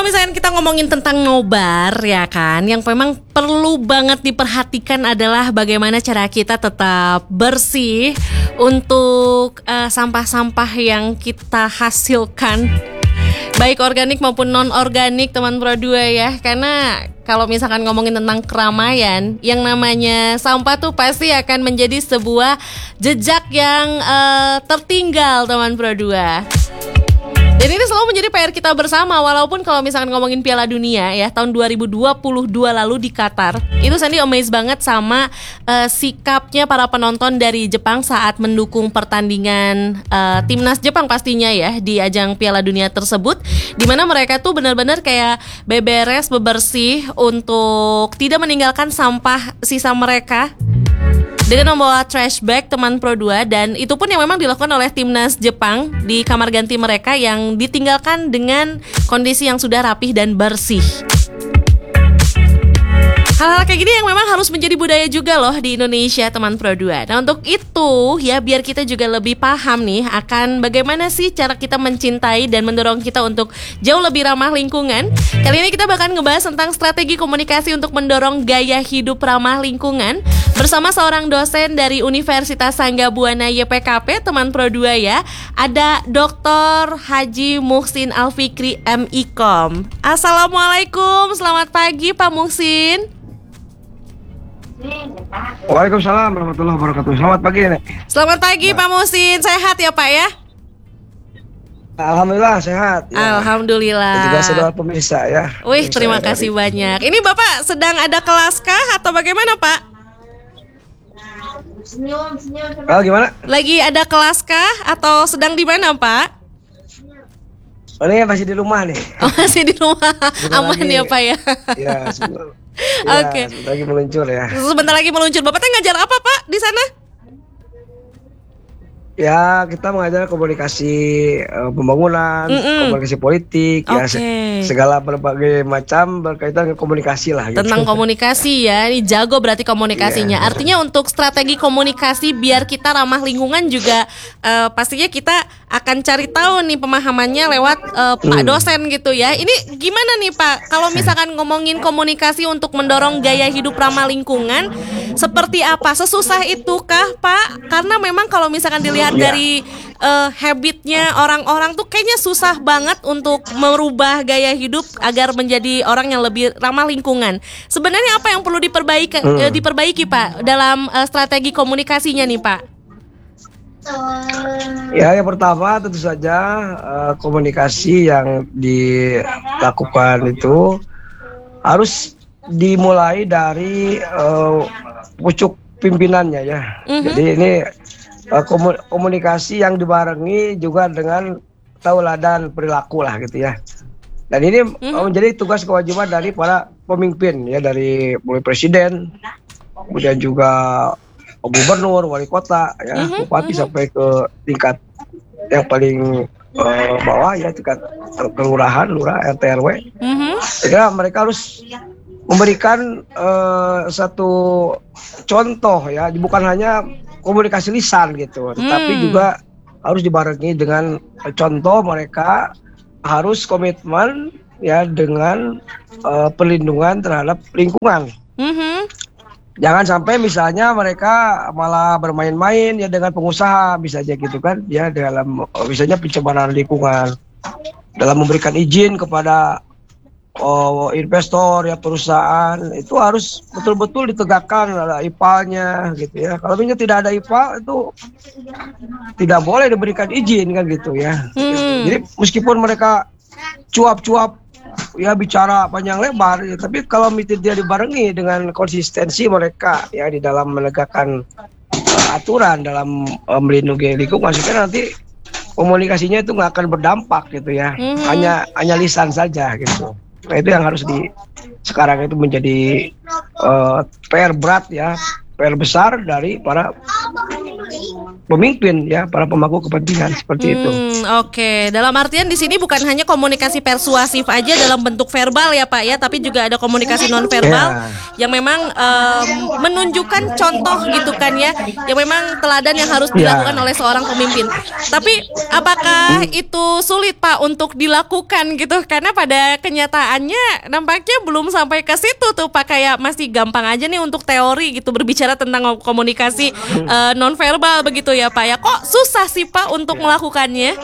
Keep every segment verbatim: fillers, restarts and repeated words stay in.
kalau misalnya kita ngomongin tentang nobar ya kan, yang memang perlu banget diperhatikan adalah bagaimana cara kita tetap bersih untuk uh, sampah-sampah yang kita hasilkan, baik organik maupun non-organik teman Pro dua ya. Karena kalau misalkan ngomongin tentang keramaian, yang namanya sampah tuh pasti akan menjadi sebuah jejak yang uh, tertinggal teman Pro dua. Dan ini selalu menjadi P R kita bersama. Walaupun kalau misalkan ngomongin Piala Dunia ya, tahun dua ribu dua puluh dua lalu di Qatar, itu Sandy amazed banget sama uh, sikapnya para penonton dari Jepang saat mendukung pertandingan uh, timnas Jepang pastinya ya di ajang Piala Dunia tersebut, dimana mereka tuh benar-benar kayak beberes, bebersih untuk tidak meninggalkan sampah sisa mereka dengan membawa trash bag teman Pro dua. Dan itu pun yang memang dilakukan oleh timnas Jepang di kamar ganti mereka yang ditinggalkan dengan kondisi yang sudah rapih dan bersih. Hal-hal kayak gini yang memang harus menjadi budaya juga loh di Indonesia teman Pro dua. Nah untuk itu ya, biar kita juga lebih paham nih akan bagaimana sih cara kita mencintai dan mendorong kita untuk jauh lebih ramah lingkungan, kali ini kita bakal ngebahas tentang strategi komunikasi untuk mendorong gaya hidup ramah lingkungan bersama seorang dosen dari Universitas Sangga Buana Y P K P teman Pro dua ya. Ada Doktor Haji Muhsin Alfikri M Ikom. Assalamualaikum, selamat pagi Pak Muhsin. Waalaikumsalam warahmatullahi wabarakatuh. Selamat pagi Nek. Selamat pagi Pak Muhsin, sehat ya Pak ya? Alhamdulillah sehat ya. Alhamdulillah. Dan juga saudara pemirsa ya. Wih, Pemirsa terima dari... kasih banyak. Ini Bapak sedang ada kelas kah atau bagaimana Pak? Oh gimana? Lagi ada kelas kah atau sedang di mana Pak? Oh, ini masih di rumah nih. Oh, masih di rumah. Aman lagi, ya Pak ya? Ya, sebentar, ya Oke. Sebentar lagi meluncur ya. Sebentar lagi meluncur. Bapak ngajar apa Pak di sana? Ya, kita mengajar komunikasi uh, pembangunan, Mm-mm. komunikasi politik, okay. ya segala berbagai macam berkaitan dengan komunikasi lah. Tentang gitu. Komunikasi ya, ini jago berarti komunikasinya. Yeah. Artinya untuk strategi komunikasi biar kita ramah lingkungan juga uh, pastinya kita akan cari tahu nih pemahamannya lewat uh, Pak hmm. dosen gitu ya. Ini gimana nih Pak, kalau misalkan ngomongin komunikasi untuk mendorong gaya hidup ramah lingkungan, seperti apa? Sesusah itukah Pak? Karena memang kalau misalkan dilihat lihat ya. dari uh, habitnya orang-orang tuh kayaknya susah banget untuk merubah gaya hidup agar menjadi orang yang lebih ramah lingkungan. Sebenarnya apa yang perlu diperbaiki, hmm. uh, diperbaiki Pak dalam uh, strategi komunikasinya nih Pak? Ya, yang pertama tentu saja uh, komunikasi yang dilakukan itu harus dimulai dari uh, pucuk pimpinannya ya. Mm-hmm. Jadi ini komunikasi yang dibarengi juga dengan tauladan perilaku lah gitu ya. Dan ini mm-hmm. menjadi tugas kewajiban dari para pemimpin ya, dari mulai presiden, kemudian juga gubernur, wali kota ya, mm-hmm. bupati mm-hmm. sampai ke tingkat yang paling uh, bawah ya, tingkat kelurahan, lurah, R T R W. Mm-hmm. Jadi mereka harus memberikan uh, satu contoh ya, bukan hanya komunikasi lisan gitu, tetapi hmm. juga harus dibarengi dengan contoh. Mereka harus komitmen ya dengan uh, perlindungan terhadap lingkungan. Mm-hmm. Jangan sampai misalnya mereka malah bermain-main ya dengan pengusaha, bisa aja gitu kan ya, dalam misalnya pencemaran lingkungan, dalam memberikan izin kepada Oh, investor ya, perusahaan itu harus betul-betul ditegakkan ada I P A-nya gitu ya. Kalau misalnya tidak ada I P A itu tidak boleh diberikan izin kan gitu ya. Hmm. Jadi meskipun mereka cuap-cuap ya, bicara panjang lebar ya, tapi kalau tidak dibarengi dengan konsistensi mereka ya di dalam menegakkan uh, aturan dalam uh, melindungi lingkungan, maksudnya nanti komunikasinya itu nggak akan berdampak gitu ya. Hmm. Hanya hanya lisan saja gitu. Nah itu yang harus di sekarang itu menjadi uh, P R berat ya P R besar dari para pemimpin ya, para pemangku kepentingan seperti hmm, itu. Oke, okay. Dalam artian di sini bukan hanya komunikasi persuasif aja dalam bentuk verbal ya Pak ya, tapi juga ada komunikasi non verbal yeah. yang memang um, menunjukkan contoh gitu kan ya, yang memang teladan yang harus dilakukan yeah. oleh seorang pemimpin. Tapi apakah hmm. itu sulit Pak untuk dilakukan gitu? Karena pada kenyataannya nampaknya belum sampai ke situ tuh Pak, kayak masih gampang aja nih untuk teori gitu berbicara tentang komunikasi uh, non verbal begitu ya Pak ya. Kok susah sih Pak untuk melakukannya?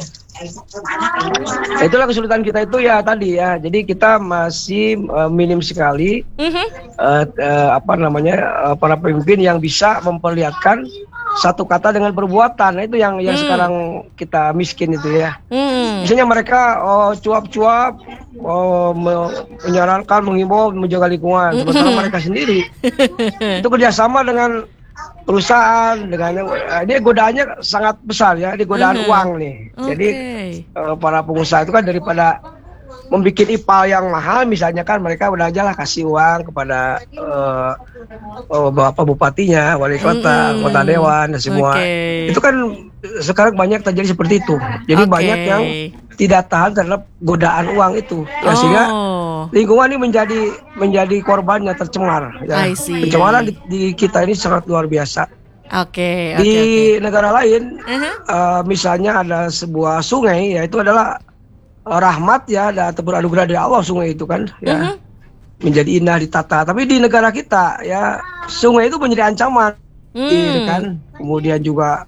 Itulah kesulitan kita itu ya tadi ya. Jadi kita masih uh, minim sekali uh-huh. uh, uh, apa namanya uh, para pemimpin yang bisa memperlihatkan satu kata dengan perbuatan. Nah, itu yang yang hmm. sekarang kita miskin itu ya. Hmm. Misalnya mereka oh, cuap-cuap, oh, menyarankan, menghimbau, menjaga lingkungan. Sementara hmm. mereka sendiri itu kerjasama dengan perusahaan, dengan ini godaannya sangat besar ya, ini godaan hmm. uang nih. Okay. Jadi uh, para pengusaha itu kan daripada membuat ipal yang mahal, misalnya kan mereka udah aja lah kasih uang kepada uh, uh, bapak bupatinya, wali kota, mm-hmm. kota dewan dan semua. Okay. Itu kan sekarang banyak terjadi seperti itu. Jadi okay. banyak yang tidak tahan terhadap godaan uang itu. Ya, oh. Sehingga lingkungan ini menjadi menjadi korbannya, tercemar. Ya. Pencemaran di, di kita ini sangat luar biasa. Oke. Okay, di okay, okay. negara lain, uh-huh. uh, misalnya ada sebuah sungai, yaitu adalah rahmat ya, ataupun anugerah dari Allah sungai itu kan ya uh-huh. menjadi indah ditata. Tapi di negara kita ya sungai itu menjadi ancaman, hmm. gitu kan. Kemudian juga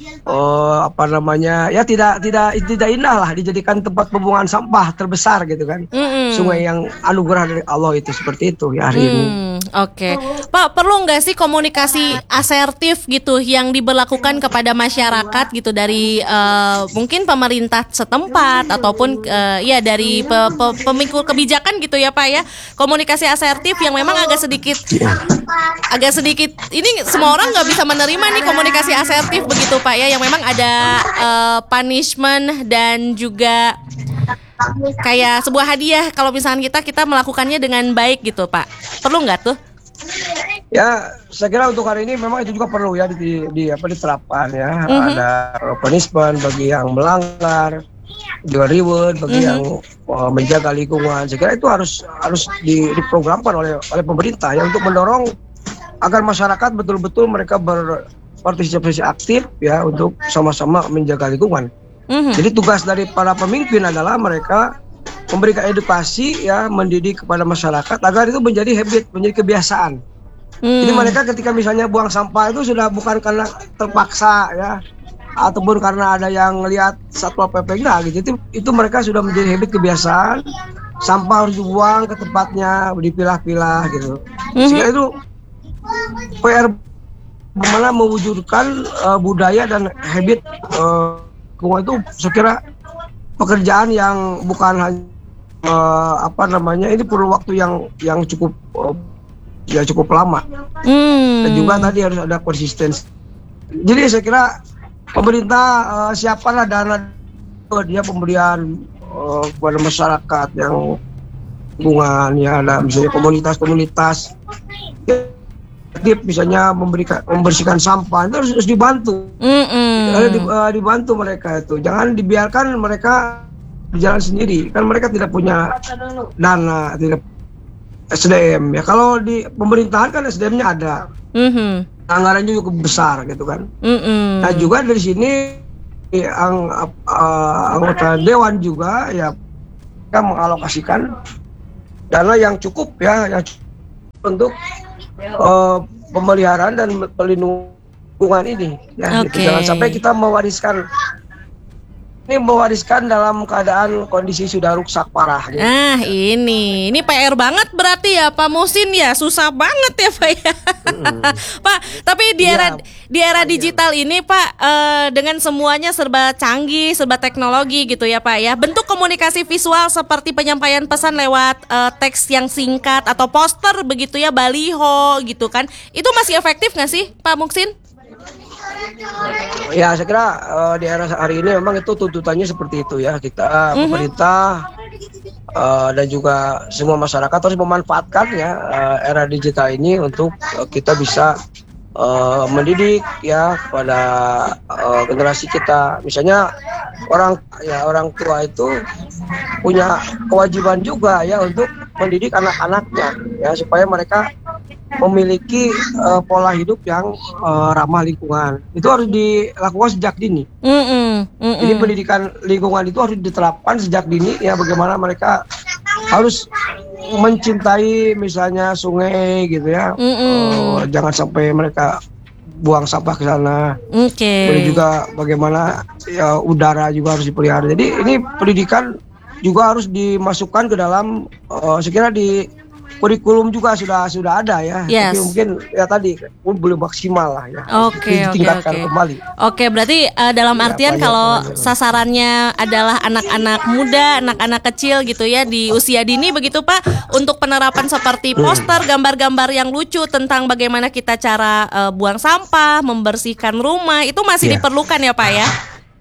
oh, apa namanya ya tidak tidak tidak indah lah dijadikan tempat pembuangan sampah terbesar gitu kan. Hmm. Sungai yang anugerah dari Allah itu seperti itu ya hari hmm. ini. Oke, okay. Pak, perlu nggak sih komunikasi asertif gitu yang diberlakukan kepada masyarakat gitu dari uh, mungkin pemerintah setempat ataupun uh, ya dari pe, pe, pemikul kebijakan gitu ya Pak ya, komunikasi asertif yang memang agak sedikit agak sedikit ini semua orang nggak bisa menerima nih komunikasi asertif begitu Pak ya, yang memang ada uh, punishment dan juga kayak sebuah hadiah kalau misalnya kita kita melakukannya dengan baik gitu Pak. Perlu nggak tuh? Ya, saya kira untuk hari ini memang itu juga perlu ya di, di apa diterapkan ya. Mm-hmm. Ada punishment bagi yang melanggar, juga reward bagi mm-hmm. yang uh, menjaga lingkungan. Saya kira itu harus harus di, diprogramkan oleh oleh pemerintah ya untuk mendorong agar masyarakat betul-betul mereka berpartisipasi aktif ya untuk sama-sama menjaga lingkungan. Mm-hmm. Jadi tugas dari para pemimpin adalah mereka memberikan edukasi ya, mendidik kepada masyarakat agar itu menjadi habit, menjadi kebiasaan. Mm. Jadi mereka ketika misalnya buang sampah itu sudah bukan karena terpaksa ya, ataupun karena ada yang lihat satpol P P enggak gitu. Itu, itu mereka sudah menjadi habit, kebiasaan. Sampah harus dibuang ke tempatnya, dipilah-pilah gitu. Mm-hmm. Sehingga itu P R bagaimana mewujudkan uh, budaya dan habit uh, itu saya kira pekerjaan yang bukan hanya uh, apa namanya ini perlu waktu yang yang cukup uh, ya cukup lama hmm. dan juga tadi harus ada konsistensi. Jadi saya kira pemerintah uh, siapalah dana dia pemberian uh, kepada masyarakat yang lingkungan ya, ada misalnya komunitas-komunitas misalnya memberikan membersihkan sampah itu harus, harus dibantu, harus di, uh, dibantu mereka itu, jangan dibiarkan mereka berjalan sendiri kan mereka tidak punya dana, tidak S D M ya. Kalau di pemerintahan kan S D M-nya ada, mm-hmm. anggarannya cukup besar gitu kan. Mm-hmm. Nah juga dari sini ang, uh, anggota dewan juga ya kita mengalokasikan dana yang cukup ya, yang cukup untuk Uh, pemeliharaan dan pelindungan ini ya, okay. gitu. Jangan sampai kita mewariskan ini mewariskan dalam keadaan kondisi sudah rusak parah gitu. Nah ini ini P R banget berarti ya Pak Muhsin ya, susah banget ya Pak ya. Mm. Pak, tapi di era ya, di era digital ini Pak uh, dengan semuanya serba canggih, serba teknologi gitu ya Pak ya, bentuk komunikasi visual seperti penyampaian pesan lewat uh, teks yang singkat atau poster begitu ya, baliho gitu kan, itu masih efektif nggak sih Pak Muhsin? Ya saya kira uh, di era hari ini memang itu tuntutannya seperti itu ya, kita mm-hmm. pemerintah uh, dan juga semua masyarakat harus memanfaatkan ya uh, era digital ini untuk uh, kita bisa uh, mendidik ya kepada uh, generasi kita. Misalnya orang ya orang tua itu punya kewajiban juga ya untuk mendidik anak-anaknya ya supaya mereka memiliki uh, pola hidup yang uh, ramah lingkungan. Itu harus dilakukan sejak dini. Mm-mm, mm-mm. Jadi pendidikan lingkungan itu harus diterapkan sejak dini ya, bagaimana mereka harus mencintai misalnya sungai gitu ya. Uh, jangan sampai mereka buang sampah ke sana. Oke. Okay. Kemudian juga bagaimana ya, udara juga harus dipelihara. Jadi ini pendidikan juga harus dimasukkan ke dalam uh, sekira di kurikulum juga sudah sudah ada ya, yes. Tapi mungkin ya tadi belum maksimal lah ya. Oke, oke, oke. Kembali. Oke, berarti uh, dalam artian ya, kalau banyak. sasarannya adalah anak-anak muda, anak-anak kecil gitu ya di usia dini begitu Pak, untuk penerapan seperti poster, gambar-gambar yang lucu tentang bagaimana kita cara uh, buang sampah, membersihkan rumah, itu masih yeah. diperlukan ya Pak ya?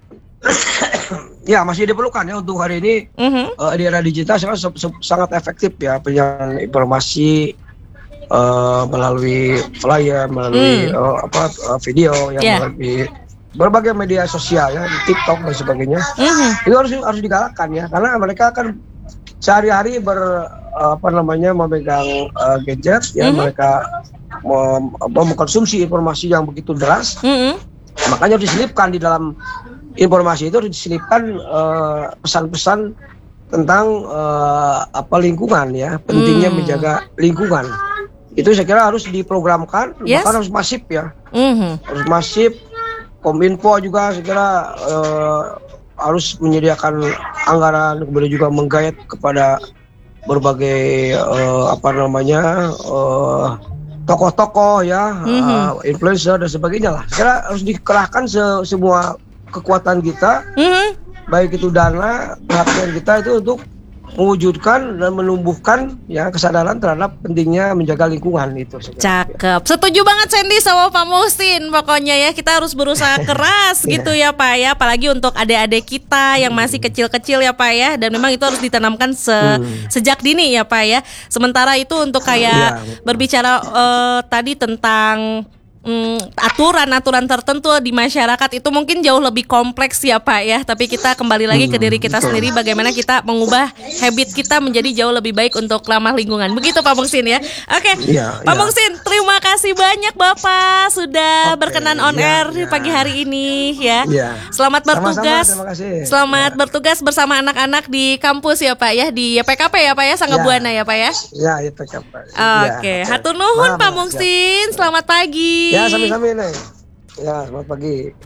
Ya masih diperlukan ya untuk hari ini. Uh-huh. uh, di era digital sangat, sangat efektif ya penyampaian informasi uh, melalui flyer, melalui mm. uh, apa uh, video ya, yeah. melalui berbagai media sosial ya, di TikTok dan sebagainya. Uh-huh. Itu harus harus digalakkan ya, karena mereka kan sehari-hari ber uh, apa namanya memegang uh, gadget ya, uh-huh. mereka mem, mengkonsumsi informasi yang begitu deras. Uh-huh. Makanya harus diselipkan di dalam informasi itu, harus diselipkan uh, pesan-pesan tentang uh, apa lingkungan ya, pentingnya hmm. menjaga lingkungan. Itu saya kira harus diprogramkan, yes. bahkan harus masif ya, mm-hmm. harus masif. Kominfo juga saya kira uh, harus menyediakan anggaran, kemudian juga menggayat kepada berbagai uh, apa namanya uh, tokoh-tokoh ya, mm-hmm. uh, influencer dan sebagainya lah. Saya kira harus dikerahkan se- semua kekuatan kita, mm-hmm. baik itu dana, perhatian kita itu untuk mewujudkan dan menumbuhkan ya kesadaran terhadap pentingnya menjaga lingkungan itu. Cakep, setuju banget Sandy sama Pak Muhsin. Pokoknya ya kita harus berusaha keras gitu ya Pak ya, apalagi untuk adik-adik kita yang masih kecil-kecil ya Pak ya, dan memang itu harus ditanamkan se- hmm. sejak dini ya Pak ya. Sementara itu untuk kayak ya, berbicara uh, tadi tentang Hmm, aturan-aturan tertentu di masyarakat itu mungkin jauh lebih kompleks ya Pak ya. Tapi kita kembali lagi ke diri kita sendiri, bagaimana kita mengubah habit kita menjadi jauh lebih baik untuk ramah lingkungan. Begitu Pak Muhsin ya. Oke, ya, Pak ya. Muhsin, terima kasih banyak Bapak sudah okay, berkenan on ya, air ya. pagi hari ini ya. ya. Selamat bertugas. Sama-sama, terima kasih. Selamat ya. bertugas bersama anak-anak di kampus ya Pak ya, di Y P K P ya Pak ya, Sangga Buana ya. ya Pak ya. Ya, Y P K P. Oke, ya, hatur nuhun Pak Muhsin. Selamat pagi. Ya, sami-sami nih. Ya, selamat pagi.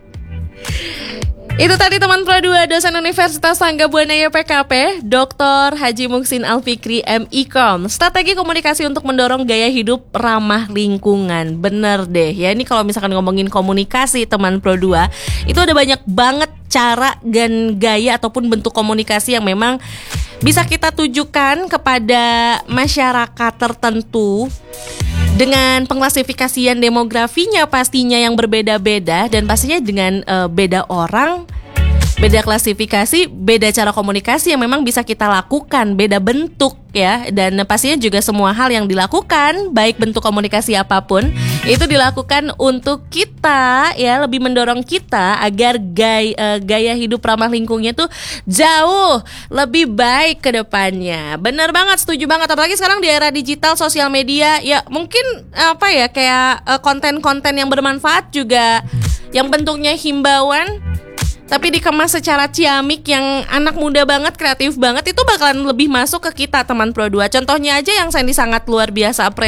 Itu tadi teman Pro dua dosen Universitas Sangga Buana Y P K P, Doktor Haji Muhsin Alfikri M I.Com. Strategi komunikasi untuk mendorong gaya hidup ramah lingkungan. Bener deh ya, ini kalau misalkan ngomongin komunikasi teman Pro dua, itu ada banyak banget cara dan gaya ataupun bentuk komunikasi yang memang bisa kita tujukan kepada masyarakat tertentu dengan pengklasifikasian demografinya pastinya yang berbeda-beda, dan pastinya dengan uh, beda orang, beda klasifikasi, beda cara komunikasi yang memang bisa kita lakukan, beda bentuk ya, dan pastinya juga semua hal yang dilakukan, baik bentuk komunikasi apapun, itu dilakukan untuk kita ya, lebih mendorong kita agar gaya, uh, gaya hidup ramah lingkungannya tuh jauh lebih baik ke depannya. Bener banget, setuju banget, apalagi sekarang di era digital, sosial media ya, mungkin apa ya, kayak uh, konten-konten yang bermanfaat juga yang bentuknya himbauan tapi dikemas secara ciamik yang anak muda banget, kreatif banget, itu bakalan lebih masuk ke kita teman Pro dua. Contohnya aja yang Sandy sangat luar biasa